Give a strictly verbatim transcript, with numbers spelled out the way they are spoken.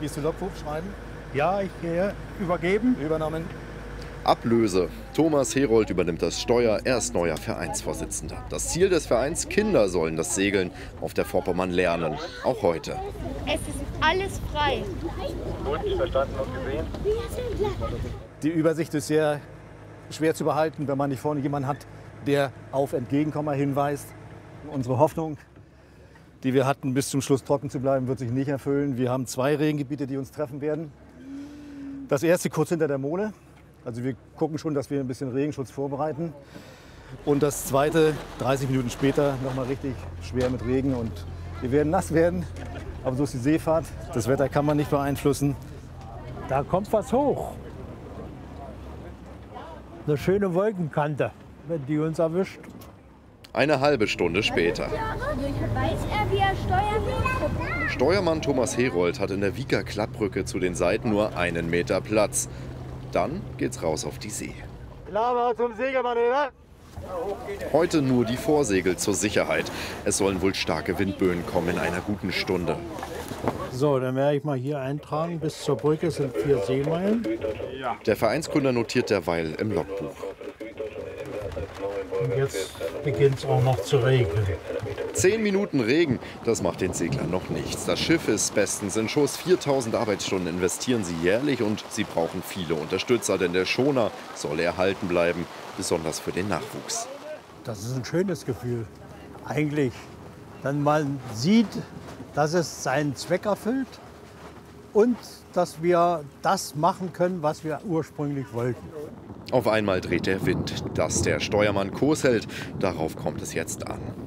Gehst du Logbuch schreiben? Ja, ich gehe übergeben. Übernommen. Ablöse. Thomas Herold übernimmt das Steuer, er ist neuer Vereinsvorsitzender. Das Ziel des Vereins: Kinder sollen das Segeln auf der Vorpommern lernen, auch heute. Es ist alles frei. Gut, verstanden und gesehen. Die Übersicht ist sehr schwer zu behalten, wenn man nicht vorne jemanden hat, der auf Entgegenkommen hinweist. Unsere Hoffnung, die wir hatten, bis zum Schluss trocken zu bleiben, wird sich nicht erfüllen. Wir haben zwei Regengebiete, die uns treffen werden. Das erste kurz hinter der Mole. Also wir gucken schon, dass wir ein bisschen Regenschutz vorbereiten. Und das zweite, dreißig Minuten später, noch mal richtig schwer mit Regen. Und wir werden nass werden. Aber so ist die Seefahrt. Das Wetter kann man nicht beeinflussen. Da kommt was hoch. Eine schöne Wolkenkante, wenn die uns erwischt. Eine halbe Stunde später. Weiß er, wie er steuern will? Steuermann Thomas Herold hat in der Wieker Klappbrücke zu den Seiten nur einen Meter Platz. Dann geht's raus auf die See. Klar zum Segelmanöver. Heute nur die Vorsegel zur Sicherheit. Es sollen wohl starke Windböen kommen in einer guten Stunde. So, dann werde ich mal hier eintragen. Bis zur Brücke sind vier Seemeilen. Der Vereinsgründer notiert derweil im Logbuch. Und jetzt beginnt es auch noch zu regnen. Zehn Minuten Regen, das macht den Seglern noch nichts. Das Schiff ist bestens in Schuss. viertausend Arbeitsstunden investieren sie jährlich und sie brauchen viele Unterstützer, denn der Schoner soll erhalten bleiben, besonders für den Nachwuchs. Das ist ein schönes Gefühl, eigentlich. Wenn man sieht, dass es seinen Zweck erfüllt und dass wir das machen können, was wir ursprünglich wollten. Auf einmal dreht der Wind. Dass der Steuermann Kurs hält, darauf kommt es jetzt an.